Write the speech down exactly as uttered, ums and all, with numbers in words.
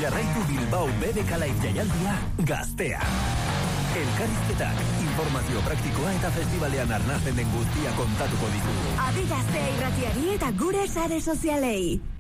jarraitu Bilbao B B K Live jaialdia gaztea. Elkarrizketak, informazio praktikoa eta festivalean arnasten den guztia kontatuko ditu. Adi Gaztea irratiari eta gure sare sozialei.